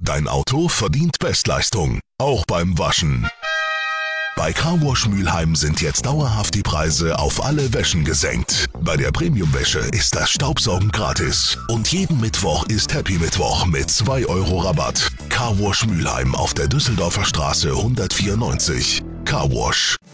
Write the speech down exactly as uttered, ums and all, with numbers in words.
Dein Auto verdient Bestleistung, auch beim Waschen. Bei Carwash Mülheim sind jetzt dauerhaft die Preise auf alle Wäschen gesenkt. Bei der Premium-Wäsche ist das Staubsaugen gratis. Und jeden Mittwoch ist Happy Mittwoch mit zwei Euro Rabatt. Carwash Mülheim auf der Düsseldorfer Straße hundertvierundneunzig. Carwash.